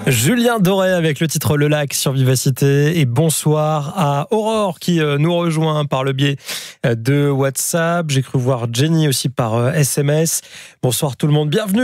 Julien Doré avec le titre Le Lac sur Vivacité, et bonsoir à Aurore qui nous rejoint par le biais de WhatsApp. J'ai cru voir Jenny aussi par SMS. Bonsoir tout le monde, bienvenue.